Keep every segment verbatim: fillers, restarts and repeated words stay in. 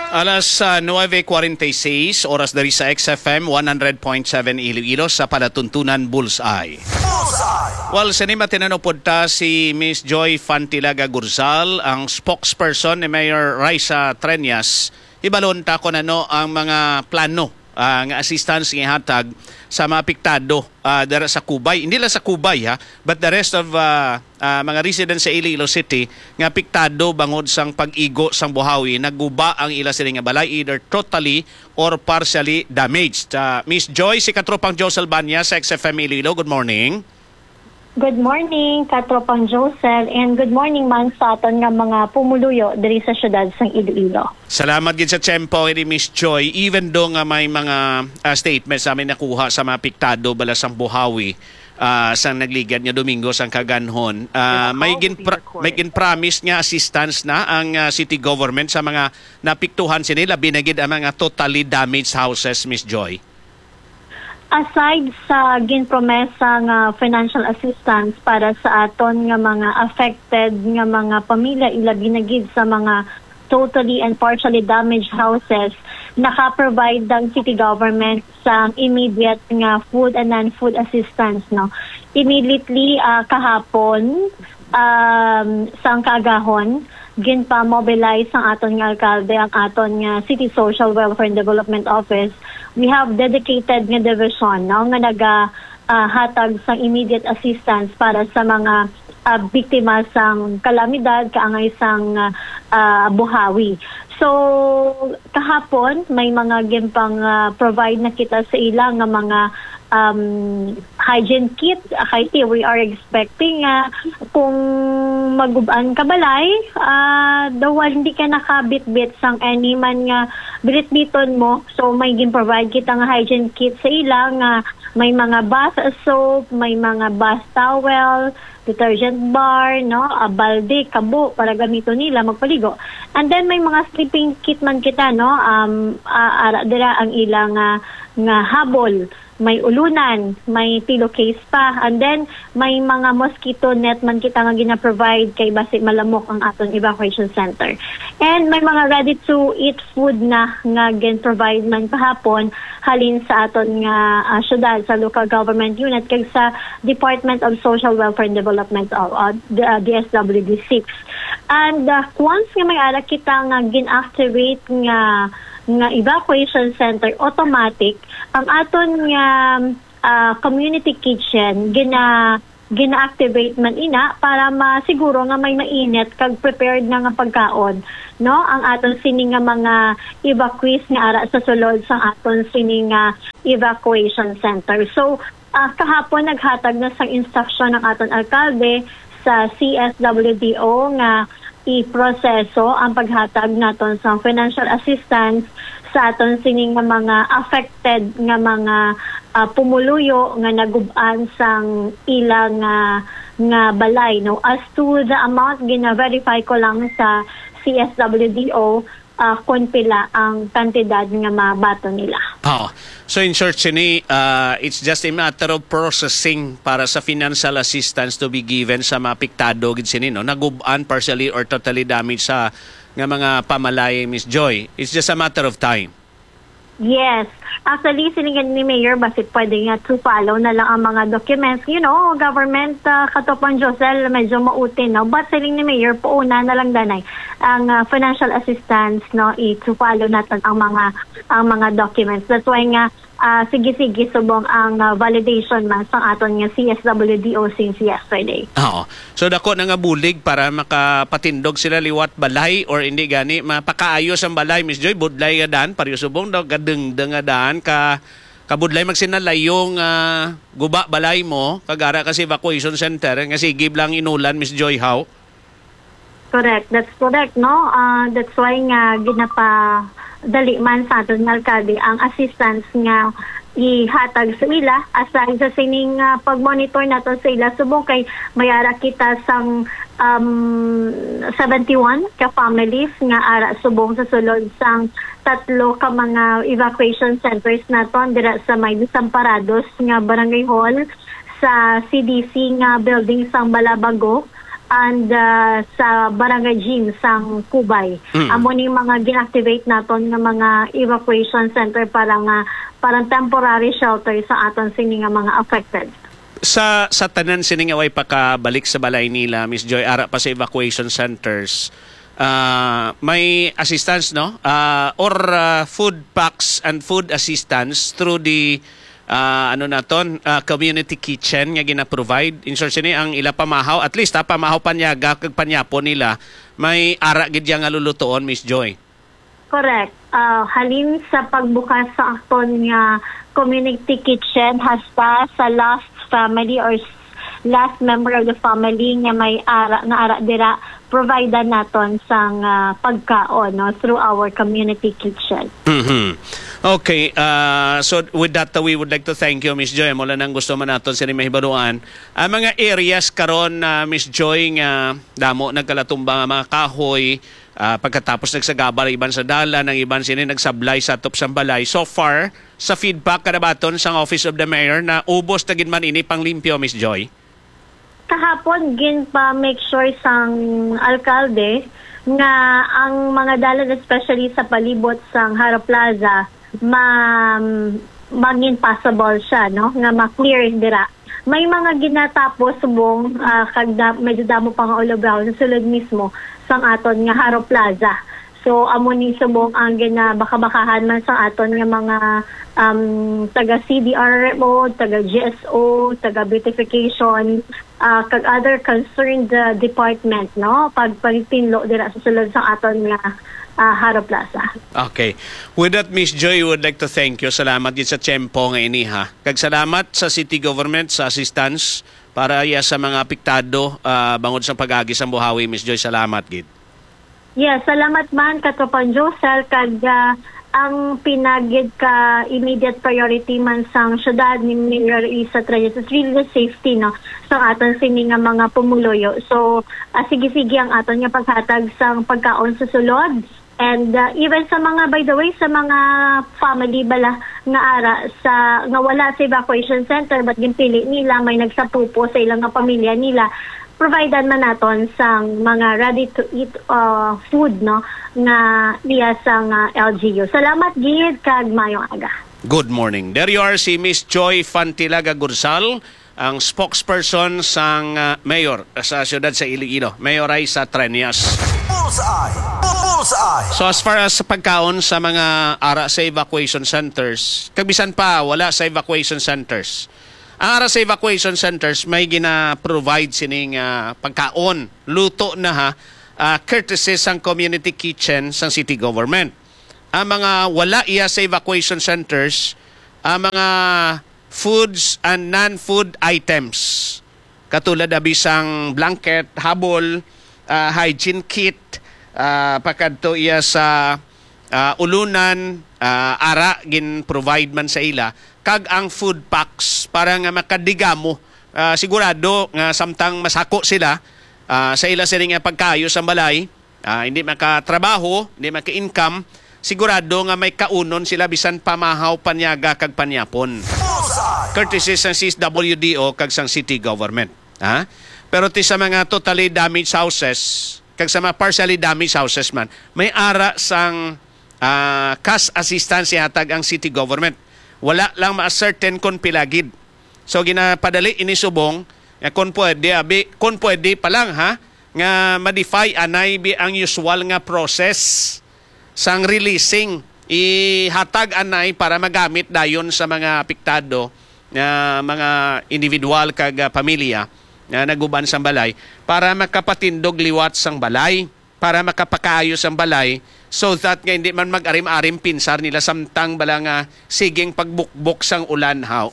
Alas uh, nueve cuarenta y seis, oras dari sa X F M one hundred point seven Iloilo sa palatuntunan Bullseye. Bullseye! Well, sinima tinanong ta si Miss Joy Fantilaga Gurzal, ang spokesperson ni Mayor Raisa Treñas. Ibalon ta ko na no ang mga plano ang uh, assistance nga hatag sa mga apektado uh, dara sa Cubay. Hindi lang sa Cubay ha, but the rest of uh, uh, mga residents sa Iloilo City nga apektado bangod sang pag-igo sang buhawi, naguba ang ila sila nga balay either totally or partially damaged. Uh, Miss Joy, si Katropang Joe Salbanya sa X F M Iloilo. Good morning. Good morning, Katropang Josel, and good morning man sa aton nga mga pumuluyo diri sa syudad sang Iloilo. Salamat gid sa tempo ni Miss Joy. Even do nga may mga uh, statements sa amin nakuha sa mga apektado bala sang buhawi uh, sang nagligad nga Domingo sang Kaganhon. Uh, may gin may gin promise nga assistance na ang uh, city government sa mga napiktuhan sinila binagid ang mga totally damaged houses, Miss Joy. Aside sa ginpromesa nga financial assistance para sa aton nga mga affected nga mga pamilya ilabi na gid sa mga totally and partially damaged houses, naka-provide ang city government sa immediate nga food and non-food assistance, no. Immediately uh, kahapon um, sang Kagahon ginpa-mobilize ang aton nga alkalde, ang aton nga City Social Welfare and Development Office. We have dedicated nga division no, nga naga uh, hatag sa immediate assistance para sa mga uh, biktima sang kalamidad kaangay sang uh, uh, buhawi. So kahapon may mga gimpang uh, provide na kita sa ilang nga mga um, hygiene kit. Kaiti, we are expecting uh, kung magubaan ka balay, uh, daw hindi ka nakabit-bit sang any man nga bilit-biton mo. So may gin-provide kita nga hygiene kit sa ilang, uh, may mga bath soap, may mga bath towel, detergent bar, no, a balde, kabo para gamiton nila magpaligo. And then may mga sleeping kit man kita, no, um uh, ara dira ang ilang uh, nga habol, may ulunan, may pillowcase pa, and then may mga mosquito net man kita nga gina-provide kay basi malamok ang aton evacuation center. And may mga ready to eat food na nga gin-provide man kahapon halin sa aton nga uh, syudad sa local government unit kag sa Department of Social Welfare and Development of uh, uh, D S W D six. And uh, once nga may ara kita nga gin-activate nga nga evacuation center automatic, ang aton nga uh, community kitchen gina gina-activate man ina para masiguro nga may mainit kag prepared na nga pagkaon, no, ang aton sini nga mga evacuees nga ara sa sulod sa aton sini nga evacuation center. So uh, kahapon naghatag na sang instruction ng aton alkalde sa C S W D O nga i-proseso ang paghatag naton sa financial assistance sa aton sining nga mga affected nga mga uh, pumuluyo nga naguban sang ilang uh, nga balay, no. As to the amount, gina-verify ko lang sa C S W D O uh, kung pila ang kantidad nga mabato nila. Oh. So in short, sini, uh, it's just a matter of processing para sa financial assistance to be given sa mga apektado gid sini, no, naguban partially or totally damaged sa nga mga pamalay, Miss Joy. It's just a matter of time. Yes. Actually, sinigyan ni Mayor, basit pwede nga to follow na lang ang mga documents. You know, government, uh, Katopang Josel, medyo mautin, no? But siling ni Mayor, puuna na lang danay ang uh, financial assistance, no, i-to follow natin ang mga ang mga documents. That's why nga, uh, sige-sige, subong ang uh, validation man sa aton nga C S W D O since yesterday. Oo. So, dako na nga bulig para makapatindog sila liwat balay or hindi gani, mapakaayos ang balay, Miss Joy, budlay nga daan, pariyo subong daw, gadeng-deng nga daan, ka kabudlay magsinalay yung uh, guba balay mo, kagara kasi evacuation center, nga sigib lang inulan, Miss Joy, how? Correct. That's correct, no? Uh, that's why nga ginapa dali man sa aton nga alkalde ang assistance nga ihatag sa ila aside sa sining uh, pag-monitor nato sa ila subong kay mayara kita sang um, seventy-one ka families nga ara subong sa sulod sang tatlo ka mga evacuation centers naton dira sa may Desamparados nga barangay hall, sa C D C nga building sang Balabago, and uh, sa barangay gym sang Kubay. Mm. Amo ni mga ginactivate naton nga mga evacuation center para nga parang temporary shelter sa aton sini nga mga affected. Sa sa tanan sining away pakabalik sa balay nila, Miss Joy, ara pa sa evacuation centers. Uh, may assistance, no? Uh, or uh, food packs and food assistance through the uh, ano naton uh, community kitchen nga gina-provide. In short, sini ang ila pamahaw, at least ha, pamahaw panyaga kag panyapo nila, may ara gid nga lulutoon, Miss Joy. Correct. Uh, halin sa pagbukas sa aton nga community kitchen hasta sa last family or last member of the family nga may ara nga ara dira provider naton sang uh, pagkaon, no, through our community kitchen. Mm-hmm. Okay, uh, so with that uh, we would like to thank you, Miss Joy. Mula nang gusto man naton sa mahibaluan ang mga areas karon na uh, Miss Joy nga damo nagkalatumba nga mga kahoy, uh, pagkatapos nagsagabal iban sa dala ng iban sini nagsablay sa top sang balay. So far sa feedback kadabaton sang Office of the Mayor na ubos na gid man ini panglimpyo, Miss Joy. Kahapon gin pa make sure sang alkalde nga ang mga dalan especially sa palibot sang Haro Plaza ma maging possible siya, no, nga ma-clear dira. May mga ginatapos subong uh, kag da, medyo damo pa nga ulabraw sa sulod mismo sang aton nga Haro Plaza. So amo ni subong ang gina baka-bakahan man sa aton nga mga um, taga C D R O, taga G S O, taga beautification, uh, kag other concerned uh, department, no, pag pagtinlo dira sa sulod sa aton nga uh, Haro Plaza. Okay. With that, Miss Joy, we would like to thank you. Salamat din sa tiyempo nga ini, ha. Kag salamat sa city government sa assistance para iya sa mga apektado uh, bangod sa pag-agi sa Buhawi, Miss Joy. Salamat gid. Yes, salamat man Katropan Josel kag uh, ang pinagid ka immediate priority man sang syudad ni Mayor Isa Treyes is really the safety, no, sa aton sini nga mga pumuloyo. So uh, sige-sige ang aton nga paghatag sang pagkaon sa sulod. And uh, even sa mga, by the way, sa mga family bala nga ara sa nga wala sa evacuation center but ginpili nila may nagsapupo sa ilang nga pamilya nila, providean man naton sang mga ready to eat uh, food, no, nga niya sang uh, L G U. Salamat gid kag mayong aga. Good morning. There you are, si Miss Joy Fantilaga Gursal, ang spokesperson sang uh, mayor sa siyudad sa Iloilo. Mayor ay sa Trenias. Bullseye! Bullseye! So as far as sa pagkaon sa mga ara sa evacuation centers, kabisan pa wala sa evacuation centers. Ang ara sa evacuation centers may gina-provide sining uh, pagkaon, luto na ha, uh, courtesy sang community kitchen sang city government. Ang mga wala iya sa evacuation centers, ang mga foods and non-food items, katulad na bisang blanket, habol, uh, hygiene kit, uh, pakadto iya sa uh, ulunan, uh, ara gin-provide man sa ila, kag ang food packs para nga makadigamo uh, sigurado nga samtang masako sila uh, sa ila sila nga pagkayo sa balay, uh, hindi makatrabaho, hindi maka-income, sigurado nga may kaunon sila bisan pamahaw, panyaga kag panyapon. Courtesy sang C S W D O kag sang city government. Ha? Pero ti sa mga totally damaged houses kag sa mga partially damaged houses man, may ara sang uh, cash assistance hatag ang city government. Wala lang ma-certain kung pilagid. So ginapadali inisubong nga kung pwede, abi, kung pwede pa lang ha, nga modify anay bi ang usual nga process sang releasing, ihatag anay para magamit dayon sa mga apektado nga mga individual kag uh, pamilya na naguban sang balay para makapatindog liwat sang balay, para makapakaayos ang balay, so that nga hindi man mag-arim-arim pinsar nila samtang bala nga siging pagbukbok sang ulan haw.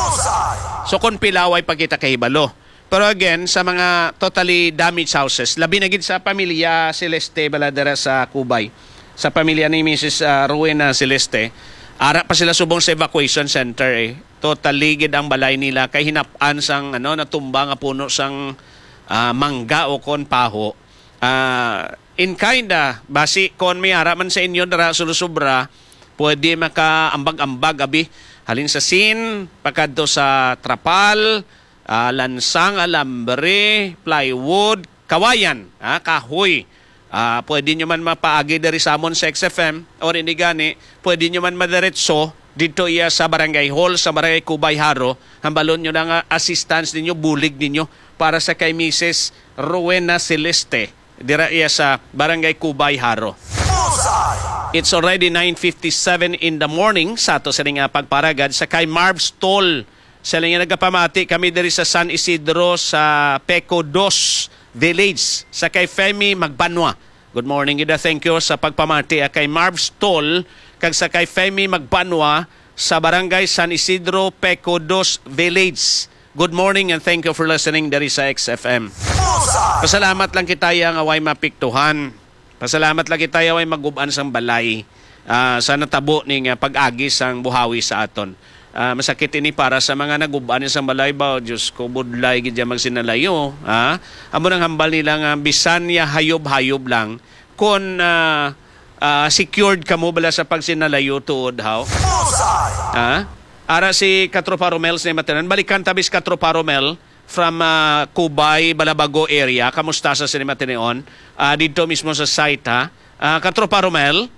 So kung pilaway pagkita kay balo. Pero again, sa mga totally damaged houses, labi na gid sa pamilya Celeste baladera sa Kubay, sa pamilya ni Missus Uh, Rowena Celeste, ara pa sila subong sa evacuation center eh. Totally gid ang balay nila kay hinap-an sang ano natumba nga puno sang uh, mangga o kon paho. Uh, in kinda, basi kon may ara man sa inyo dara sulusubra, pwede maka-ambag-ambag abi halin sa sin, pagkadto sa trapal, uh, lansang, alambre, plywood, kawayan, ha, kahoy. Ah, pwede nyo man mapaagi dari sa amon sa X F M or hindi gani, pwede nyo man madiretso dito iya sa Barangay Hall, sa Barangay Cubay Haro, hambalon nyo ng assistance ninyo, bulig ninyo para sa kay Missus Rowena Celeste, dira iya sa Barangay Cubay Haro. It's already nine fifty-seven in the morning sa ato sa nga pagparagad sa kay Marv Stoll. Sa nga nagapamati kami diri sa San Isidro sa Peco dos Village sa kay Femi Magbanwa. Good morning, Ida. Thank you sa pagpamati kay Marv Stoll kag sa kay Femi Magbanwa sa Barangay San Isidro, Peco dos Village. Good morning and thank you for listening diri sa X F M. Pasalamat lang kita yang away mapiktuhan. Pasalamat lang kita yang away maguban sang balay. Uh, sa natabo ning uh, pag-agi sang buhawi sa aton. Uh, masakit ini para sa mga naguban sa balay ba, Diyos ko, budlay gidya magsinalayo. Ha? Amo nang hambal nila nga bisan ya hayob-hayob lang kung uh, uh, secured ka mo bala sa pagsinalayo tuod how? Ha? Ara si Katropa Romel sa Matanan, balikan tabis Katropa Romel from uh, Cubay, Balabago area. Kamusta sa Cinema Tineon? Uh, dito mismo sa site, ha? Uh, Katropa Romel?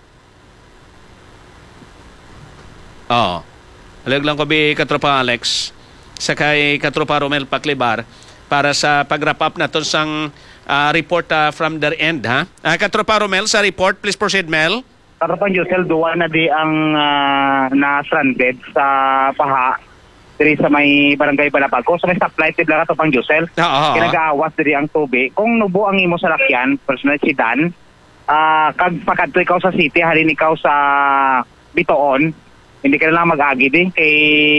Oo. Oh. Halag lang ko bi Katropa Alex sa kay Katropa Romel Paclibar para sa pag-wrap up na to sang uh, report uh, from their end, ha? Uh, Katropa Romel, sa report, please proceed, Mel. Katropa Josel, duwa na di ang uh, na-stranded sa paha diri sa may Barangay Balabago. Sa may stoplight, tibla Katropa Josel. Oo. Kinag-aawas diri ang tubig. Kung nubo ang imo sa lakyan, personal si Dan, uh, kag pakadto ikaw sa city, halin ikaw sa Bitoon, hindi ka na lang mag-agi din kay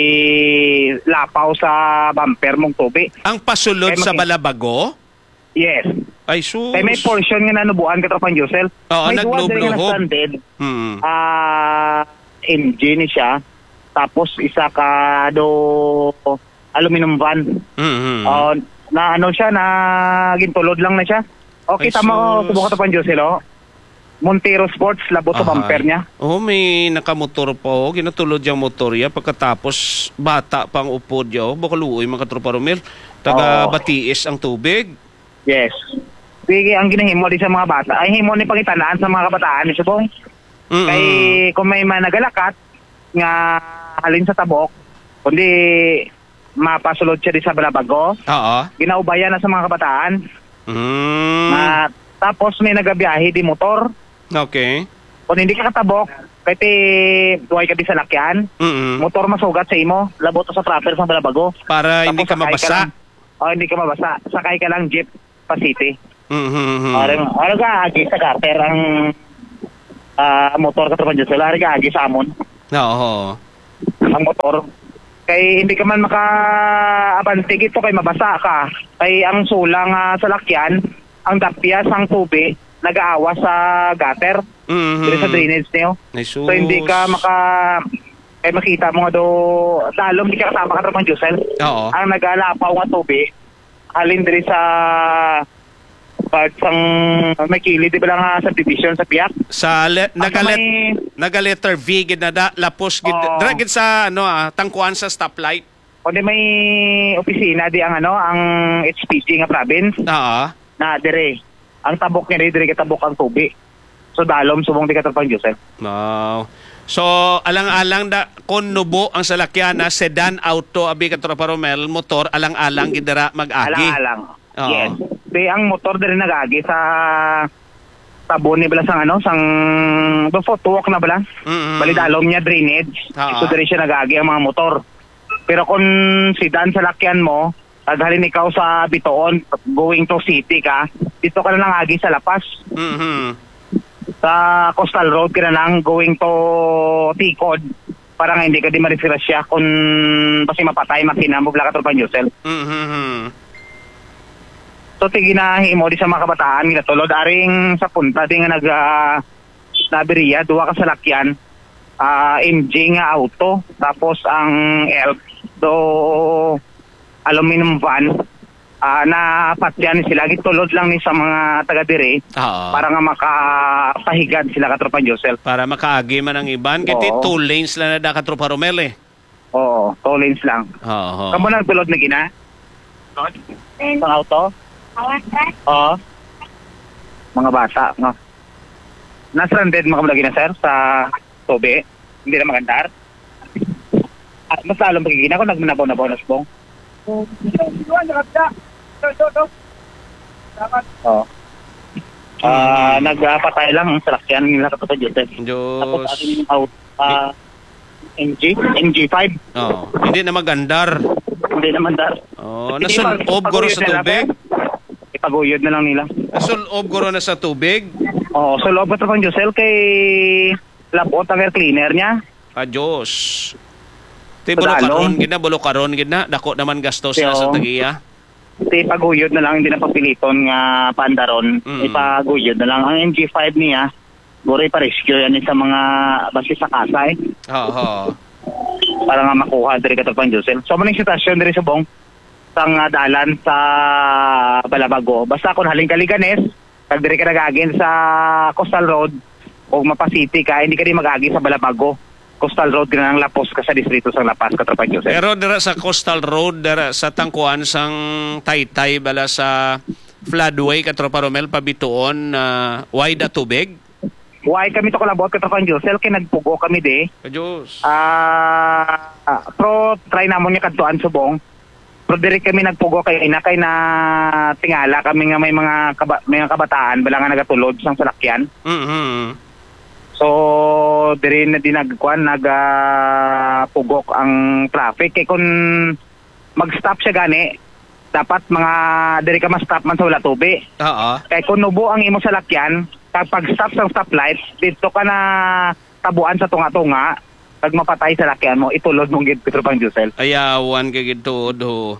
lapaw sa bumper mong tubi. Ang pasulod kay sa Balabago? Yes. Ay, sus. Kay may portion nga nanubuan ka Tropan Josel. Oo, may duwa din nga naglob-lob. na-stranded. Hmm. Ah, M G ni siya. Tapos isa ka do aluminum van. Mm-hmm. Uh, na ano siya, na gintulod lang na siya. Okay, Ay, tama sus. ko, Tropan Josel, oh. Montero Sports, labot sa bumper niya. Oh, may nakamotor pa, oh. Ginatulod yung motor niya. Pagkatapos, bata pang upod niya, oh. Bakaluoy, mga Katropa Romel. Taga Oh. Batiis ang tubig. Yes. Sige, ang ginahimo di sa mga bata, ay himo ni pangitanaan sa mga kabataan ni Subong. Mm-hmm. Kay kung may managalakat nga halin sa tabok, kundi mapasulod siya di sa Balabago, Oo. ginaubayan na sa mga kabataan. Mm. Na, tapos may nagabiyahe di motor. Okay. Kung hindi ka katabok, kay ti duway ka di sa lakyan, Mm-hmm. motor masugat sa imo, labot sa trapper sa Balabago. Para hindi ka sakay mabasa. lang- Oh, hindi ka mabasa. Sakay ka lang jeep pa city. Mm-hmm. Ano ano ka agi sa gutter ang ah, motor ka Tropan Josel, ari ka agi sa amon Oo. ang motor. Kay hindi ka man maka-abante gito kay mabasa ka. Kay ang sulang uh, sa lakyan, ang dapyas ang tubig nag-aawa sa gutter, Mm-hmm. dito sa drainage niyo. Ay, sus. So hindi ka maka kay makita mo nga do dalom, hindi ka kasama ka Tropan Josel. Oo. Ang nag-alapaw nga tubig halin diri sa part sang may kilid, di ba lang uh, subdivision sa Piak? Sa le- Asa nagalet may- nagaletter V gid na da, lapos gid Oo. dra gid sa ano ah, tangkuan sa stoplight. Kundi may opisina di ang ano, ang H P G nga province Oo. na dire. Ang tabok niya dire katabok ang tubig. So dalom subong di Katropan Josel. Wow. So alang-alang da kon nubo ang salakyan na sedan auto abi Katropa Romel motor alang-alang gid dira mag-agi. Alang-alang. Oo. Yes. Di ang motor dire nagagi sa tabon ni bala sang ano, sang do photo walk na bala. Mm-mm. Bali dalom niya drainage. Oo. So dire siya nagagi ang mga motor. Pero kung sedan sa lakyan mo, taghalin ikaw sa Bitoon going to city ka, dito ka na lang agi sa Lapas. Mhm. Sa Coastal Road ka na lang going to Tikod para nga hindi ka di ma-refresh siya kung basi mapatay makina mo bala Katropan Josel. Mhm. So tiginahi mo di sa mga kabataan ginatulod aring sa punta di nga nag uh, nabiriya duwa ka sa lakyan, uh, M G nga auto, tapos ang Elf do aluminum van, uh, na patyan sila gitulod lang ni sa mga taga dire Oo. para nga makapahigad sila Katropan Josel. Para makaagi man ang iban kiti Oo. two lanes lang na da Katropa Romel eh. Oo, two lanes lang. Oo. Kamu nagtulod na gina? Sa auto? Oo. Mga bata, no? Na-stranded mga kabalagi na, sir, sa Tobe. Hindi na magandar. At mas lalong pagiging ako, nagmanabaw-nabaw na subong. Oo. Ah, nagpatay lang ang salakyan nila kapatid Joseph. Tapos Diyos. ating out, ah, M G, M G five. Oh, hindi na magandar. Hindi naman dar. Oh, nasulob guro sa tubig. Ipaguyod na lang nila. Nasulob guro na sa tubig. Oo, so loob ka pang Josel kay labot ang air cleaner niya. Adios. Ti bulo Padalong. karon gid na, bulo karon gid na, dako naman gastos na sa Tiyo. tagiya. Iti ipaguyod na lang, hindi na papiliton nga pandaron. Mm. Ipaguyod na lang. Ang M G five niya, guro ipa-rescue yan sa mga basi sa kasa eh. Oo. Para nga makuha diri ka pang Josel. So maning sitwasyon diri sa bong sang uh, dalan sa Balabago. Basta kung haling kaliganes, kag diri ka nagagin sa Coastal Road o mapasiti ka, hindi ka rin mag-agi sa Balabago. Coastal Road ka nang lapos ka sa distrito sa Lapas, Katropa Joseph. Pero dira sa Coastal Road, dira sa tangkuan sang Taytay bala sa floodway Katropa Romel pabituon na uh, wide na tubig. Why kami to kalabot Katropa Joseph, kay nagpugo kami de. Adios. Ah, uh, pro try namon niya kadtuan subong. Pero diri kami nagpugo kay ina kay na tingala kami nga may mga kaba, may mga kabataan bala nga nagatulod sang salakyan. Mhm. So diri na dinagkuan nagapugok ang traffic kay kun mag-stop siya gani dapat mga diri ka ma-stop man sa wala tubi. Oo. Kay kun nubo ang imo salakyan kapag stop sa stoplight dito ka na tabuan sa tunga-tunga pag mapatay sa lakyan mo itulod mong gid Petro Pang Josel. Ayawan kay gid tuod ho.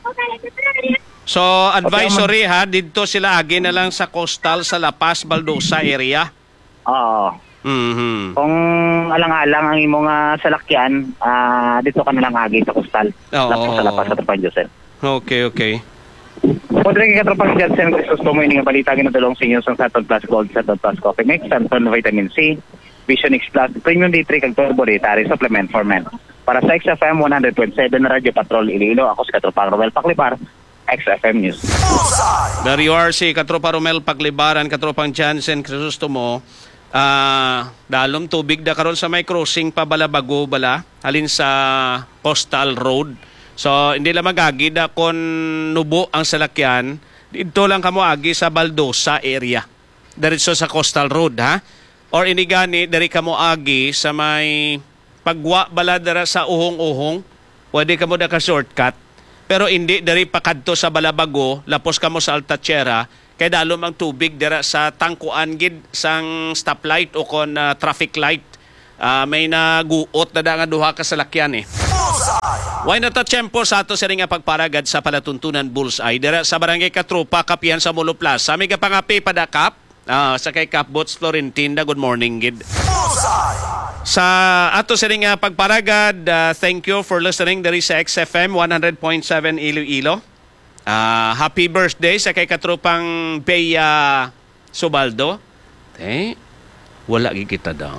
So advisory ha, dito sila agi na lang sa coastal sa La Paz, Baldosa area. Oo. Mhm. Kung alang-alang ang imong uh, salakyan, ah dito ka na lang agi sa coastal. Oo. Lapos sa Lapas sa Petro Josel. Okay, okay. Podre kay Katropang Jansen, gusto mo ining balita ginadulong sa inyo sa Saturn Plus Gold, Saturn Plus Coffee Mix, Saturn Vitamin C, Vision X Plus, Premium D three, kag Turbo Dietary Supplement for Men. Para sa X F M one hundred point seven na Radyo Patrol Iloilo, ako si Katropang Romel Paklipar, X F M News. There you are, si Katropa Romel Paglibaran, Katropang Jansen Crisostomo. Ah, dalom tubig da karon sa may crossing pa Balabago bala, halin sa Coastal Road. So, hindi lang magagi da kon nubo ang salakyan, dito lang kamo agi sa Baldosa area. Diretso sa Coastal Road, ha? Or inigani, dari kamo agi sa may pagwa bala dara sa uhong-uhong, pwede kamo da ka shortcut. Pero hindi, dari pakadto sa Balabago, lapos kamo sa Altatierra, kay dalom ang tubig dira sa tangkuan gid sang stoplight o kon uh, traffic light. Uh, may naguot na da nga duha ka salakyan eh. Why not a tiyempo sa ato sa ring nga pagparagad sa palatuntunan Bullseye dira sa Barangay Katropa, Kapihan sa Molo Plaza. May kapangapi padakap uh, sa kay Capbots Florentina. Good morning gid. Sa ato sa ring nga pagparagad, uh, thank you for listening diri sa X F M one hundred point seven Iloilo. Uh, happy birthday sa kay Katropang Bea Subaldo. Eh, wala gi kita da.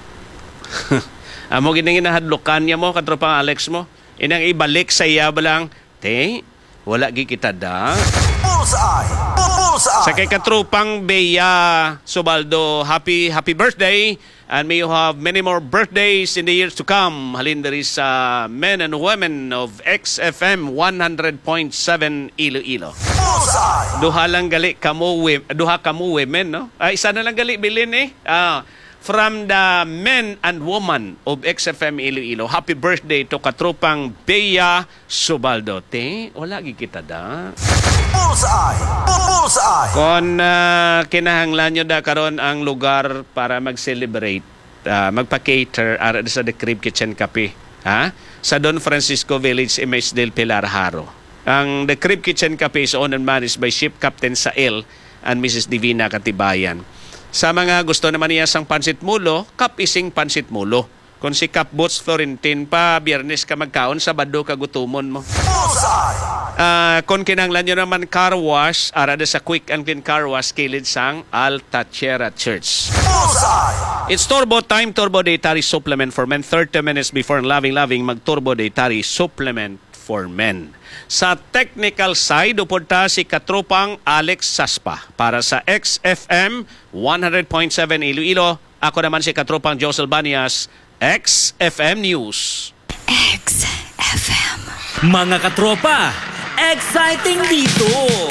Amo ginang inahadlokan niya mo, Katropang Alex mo. Inang ibalik sa iya balang, te, wala gi kita da. Bullseye! Bullseye! Sa kay Katropang Bea Subaldo, happy happy birthday. And may you have many more birthdays in the years to come. Halin diri sa men and women of X F M one hundred point seven Iloilo. Duha lang gali kamo duha kamo women, no? Ay isa na lang gali bilin eh. Ah, from the men and woman of X F M Iloilo. Happy birthday to Katropang Bea Subaldo. Te, wala gi kita da. Bullseye! Bullseye! Kung uh, kinahanglan nyo da karon ang lugar para mag-celebrate, uh, magpa-cater ara sa The Crib Kitchen Cafe, ha? Sa Don Francisco Village, Imesdale, Pilar, Haro. Ang The Crib Kitchen Cafe is owned and managed by Ship Captain Sael and Missus Divina Katibayan. Sa mga gusto naman niya sang pansit mulo, kapising pansit mulo. Kung si Capbots Florentin pa, biyernes ka magkaon, Sabado ka gutumon mo. Uh, kung kinanglan nyo naman car wash, arada sa Quick and Clean Car Wash, kilid sang Altatierra Church. It's Turbo Time, Turbo Dietary Supplement for Men. thirty minutes before loving loving, mag Turbo Dietary Supplement for Men. Sa technical side, upod ta si katropang Alex Saspa para sa X F M one hundred point seven Iloilo. Ako naman si katropang Josel Banias, X F M News. X F M. Mga katropa, exciting dito!